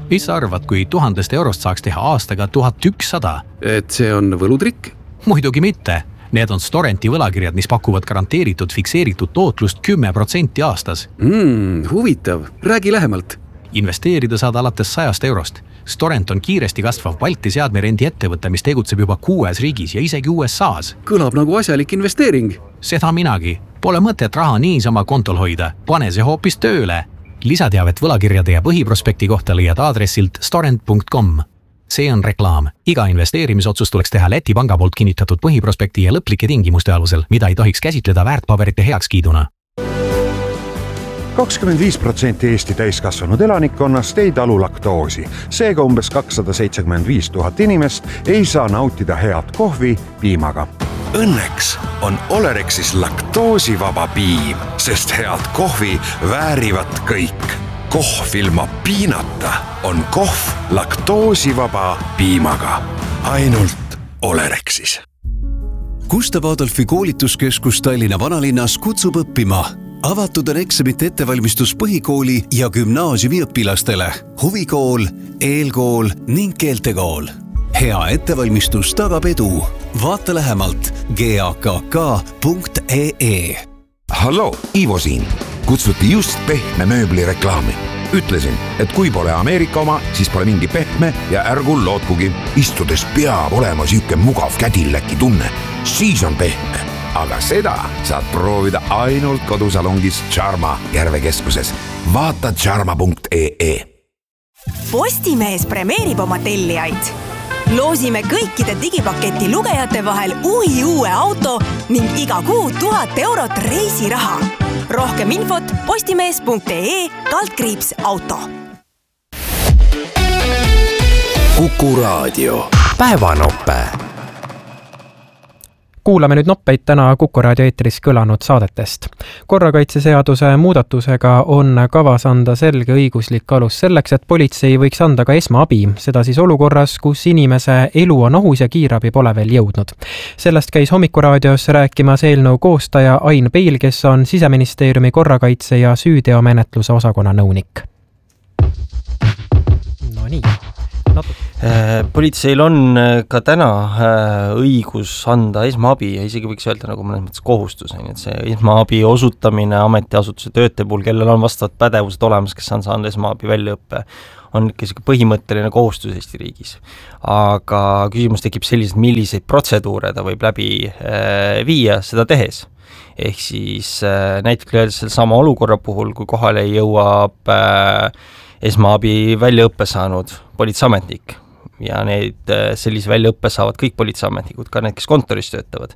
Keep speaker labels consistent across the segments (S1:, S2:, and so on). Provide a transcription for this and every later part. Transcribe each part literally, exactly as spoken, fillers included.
S1: Mis sa arvad, kui tuhandest eurost saaks teha aastaga tuhat ükssada?
S2: Et see on võlutrikk?
S1: Muidugi mitte. Need on Storenti võlakirjad, mis pakuvad garanteeritud fikseeritud tootlust kümme protsenti aastas.
S2: Mm, huvitav. Räägi lähemalt.
S1: Investeerida saad alates sajast eurost. Storent on kiiresti kasvav Balti seadmerendi ettevõte, mis tegutseb juba kuues riigis ja isegi U S A's.
S2: Kõlab nagu asjalik investeering.
S1: Seda minagi. Pole mõtet raha niisama kontol hoida. Pane see hoopis tööle. Lisateavet võlakirjade ja põhiprospekti kohta leiad aadressilt storent punkt com. See on reklaam. Iga investeerimisotsust tuleks teha Läti panga poolt kinnitatud põhiprospekti ja lõplike tingimuste alusel, mida ei tohiks käsitleda väärtpaberite heakskiiduna.
S3: kakskümmend viis protsenti Eesti täiskasvanud elanikkonnast ei talu laktoosi. Seega umbes kakssada seitsekümmend viis tuhat inimest ei saa nautida head kohvi piimaga.
S4: Õnneks on Olerexis laktoosivaba piim, sest head kohvi väärivad kõik. Kohv ilma piinata on kohv laktoosivaba piimaga. Ainult Olerexis.
S5: Gustav Adolfi koolituskeskus Tallinna vanalinnas kutsub õppima. Avatud on eksamite ettevalmistus põhikooli ja gümnaasiumi õpilastele. Huvikool, eelkool ning keeltekool. Hea ettevalmistus tagab edu. Vaata lähemalt g a k k punkt e e.
S4: Hallo, Ivo siin. Kutsuti just pehme mööbli reklaami. Ütlesin, et kui pole Ameerika oma, siis pole mingi pehme ja ärgu lootkugi. Istudes peab olema süüke mugav kädilläki tunne. Siis on pehme. Aga seda saad proovida ainult kodusalongis Charma Järvekeskuses. Vaata charma punkt e e.
S6: Postimees premeerib oma tellijaid. Loosime kõikide digipaketi lugejate vahel uhi uue auto ning iga kuu tuhat eurot reisiraha. Rohkem infot postimees punkt e e kaldkriips auto.
S7: Kuku Raadio. Päevanoppe.
S8: Kuulame nüüd noppeid täna Kuku Raadio eetris kõlanud saadetest. Korrakaitseseaduse muudatusega on kavas anda selge õiguslik alus selleks, et politsei võiks anda ka esmaabi, seda siis olukorras, kus inimese elu on ohus ja kiirabi pole veel jõudnud. Sellest käis Hommikuraadios rääkimas eelnõu koostaja Ain Peil, kes on Siseministeeriumi korrakaitse ja süüteomenetluse osakonna nõunik. No nii.
S9: Politseil on ka täna õigus anda esmaabi ja isegi võiks öelda nagu mõnes mõttes kohustus, et see esmaabi osutamine ametiasutuse töötaja puhul, kellel on vastavad pädevused olemas, kes on saanud esmaabi väljaõppe, on ikka põhimõtteline kohustus Eesti riigis. Aga küsimus tekib sellised, milliseid protseduure ta võib läbi viia seda tehes. Ehk siis näiteks öeldes selle sama olukorra puhul, kui kohale jõuab esmaabi väljaõppe saanud politsaametnik ja need sellise väljaõppe saavad kõik politsaametnikud, ka need, kes kontoris töötavad,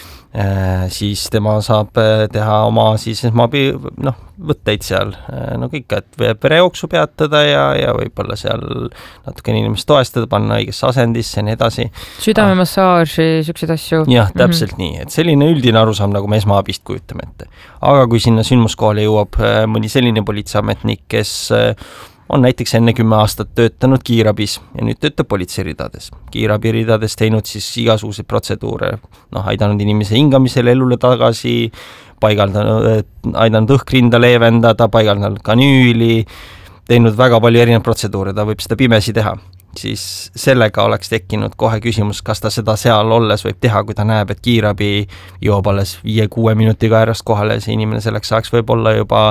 S9: siis tema saab teha oma siis esmaabi noh, võtteid seal, no kõik, et verejooksu peatada ja, ja võib-olla seal natuke inimest toestada, panna õigesse asendisse ja nii edasi.
S10: Südamemassaaži, sükseid asju.
S9: Jah, täpselt mm-hmm. nii, et selline üldine arusaam, nagu me esmaabist kujutame ette. Aga kui sinna sündmuskohale jõuab mõni selline politsaametnik, kes on näiteks enne kümme aastat töötanud kiirabis ja nüüd töötab politseiridades. Kiirabiridades teinud siis igasuguseid protseduure, noh, aidanud inimese hingamisel elule tagasi, paigaldanud, aidanud õhkrinda leevendada, paigaldanud kanüüli, teinud väga palju erinevaid protseduure, ta võib seda pimesi teha. Siis sellega oleks tekkinud kohe küsimus, kas ta seda seal olles võib teha, kui ta näeb, et kiirabi jõuab alles viie-kuue minutiga äärest kohale, see inimene selleks saaks võib-olla juba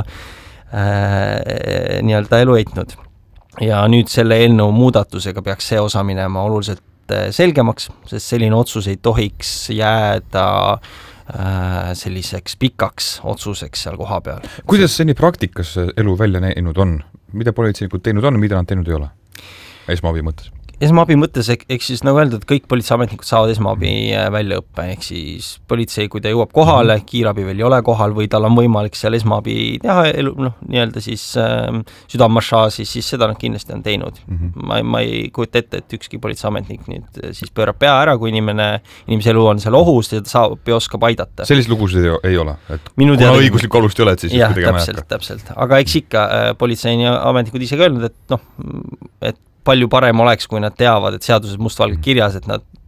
S9: Äh, nii-öelda elu eitnud. Ja nüüd selle eelnõu muudatusega peaks see osa minema oluliselt selgemaks, sest selline otsus ei tohiks jääda äh, selliseks pikaks otsuseks seal koha peal.
S11: Kuidas seni praktikas elu välja näinud on? Mida politseinikud teinud on, mida nad teinud ei ole? Esmaabi mõttes.
S9: Esmaabi mõttes, ehk siis nagu öeldud, kõik politsaametnikud saavad esmaabi väljaõppe, ehk siis politsei, kui ta jõuab kohale, kiirabi veel ei ole kohal või tal on võimalik seal esmaabi teha elu, noh, nii-öelda siis äh, südamemassaaži, siis seda nad kindlasti on teinud. Mm-hmm. Ma, ma ei kujuta ette, et ükski politsaametnik nüüd siis pöörab pea ära, kui inimene, inimese elu on seal ohus ja ta saab ja oskab aidata.
S11: Sellist lugusid ei, ei ole, et
S9: Minu
S11: kuna teada, õiguslik alust ei ole, et siis
S9: jah, täpselt, täpselt. Aga eks ikka äh, politseini ametnikud ise öelnud, et noh, et palju parem oleks, kui nad teavad, et seaduses mustvalgelt kirjas, et nad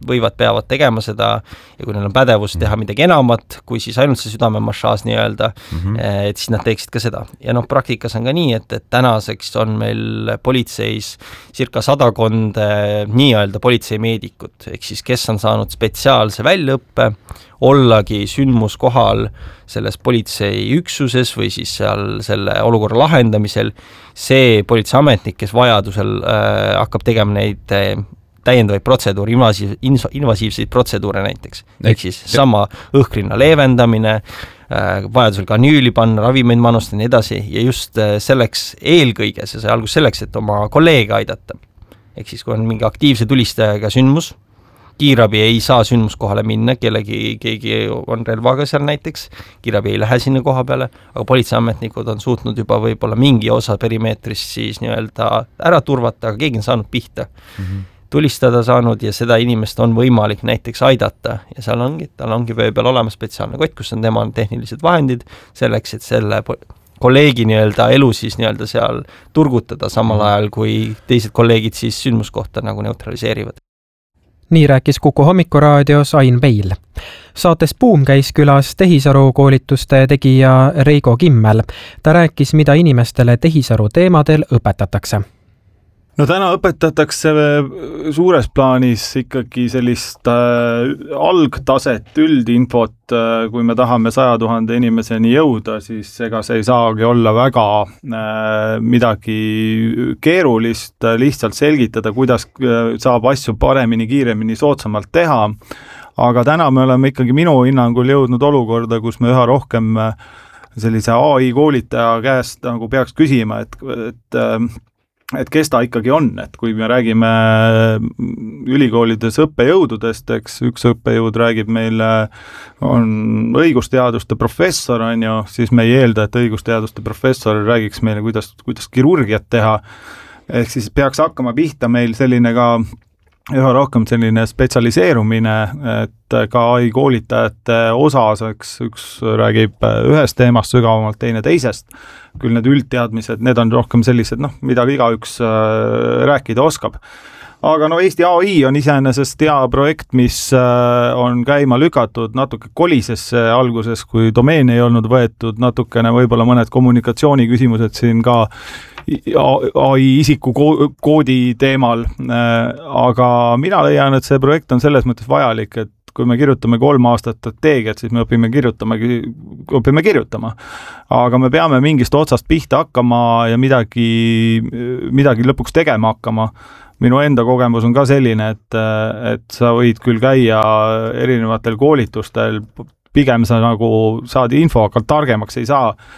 S9: võivad, peavad tegema seda ja kui neil on pädevus teha midagi enamat, kui siis ainult see südamemašaas nii-öelda, mm-hmm. et siis nad teeksid ka seda. Ja noh, praktikas on ka nii, et, et tänaseks on meil politseis circa sadakond nii-öelda politseimeedikut, ehk siis kes on saanud spetsiaalse väljaõppe, ollagi sündmuskohal selles politseiüksuses või siis seal selle olukorra lahendamisel, see politseiametnik, kes vajadusel äh, hakkab tegema neid äh, täiendavaid protseduure, invasiiv, invasiivseid protseduure näiteks. Ehk siis sama õhkrinna leevendamine, äh, vajadusel kanüüli panna, ravimeid manustada ja nii edasi ja just äh, selleks eelkõige, see sai algus selleks, et oma kolleege aidata. Ehk siis kui on mingi aktiivse tulistajaga sündmus, kiirabi ei saa sündmuskohale minna, kellegi, keegi on relvaga seal näiteks, kiirabi ei lähe sinna koha peale, aga politseiametnikud on suutnud juba võib-olla mingi osa perimeetrist siis nii-öelda ära turvata, aga keegi on saanud pihta. Mm-hmm. Tulistada saanud ja seda inimest on võimalik näiteks aidata ja seal ongi, tal ongi vöö peal olema spetsiaalne kott, kus on tema tehnilised vahendid selleks, et selle kolleegi nii-öelda elu siis nii-öelda seal turgutada samal ajal, kui teised kolleegid siis sündmuskohta nagu neutraliseerivad.
S8: Nii rääkis Kuku hommikuraadios Ain Peil. Saates Buum käis külas tehisaru koolituste tegija Reigo Kimmel. Ta rääkis, mida inimestele tehisaru teemadel õpetatakse.
S12: No täna õpetatakse suures plaanis ikkagi sellist äh, algtaset, üldinfot, äh, kui me tahame saja tuhande inimeseni jõuda, siis ega see ei saagi olla väga äh, midagi keerulist, äh, lihtsalt selgitada, kuidas äh, saab asju paremini, kiiremini, soodsamalt teha. Aga täna me oleme ikkagi minu hinnangul jõudnud olukorda, kus me üha rohkem äh, sellise A I koolitaja käest nagu peaks küsima, et, et äh, et kes ta ikkagi on, et kui me räägime ülikoolides õppejõududest, eks üks õppejõud räägib meile, on õigusteaduste professor, on ju, siis me ei eelda, et õigusteaduste professor räägiks meile, kuidas, kuidas kirurgiat teha, ehk siis peaks hakkama pihta meil selline ka üha rohkem selline spetsialiseerumine, et ka A I koolitajate osas, eks üks räägib ühest teemast sügavamalt, teine teisest, küll need üldteadmised, need on rohkem sellised, noh, mida igaüks rääkida oskab. Aga no Eesti A I on iseenesest hea projekt, mis on käima lükatud natuke kolisesse alguses, kui domeen ei olnud võetud, natukene võib-olla mõned kommunikatsiooni küsimused siin ka A I isiku koodi teemal, aga mina leian, et see projekt on selles mõttes vajalik, et kui me kirjutame kolm aastat strateegiat, siis me õpime kirjutama, õpime kirjutama. Aga me peame mingist otsast pihta hakkama ja midagi, midagi lõpuks tegema hakkama. Minu enda kogemus on ka selline, et, et sa võid küll käia erinevatel koolitustel, pigem sa nagu saad info, aga targemaks ei saa.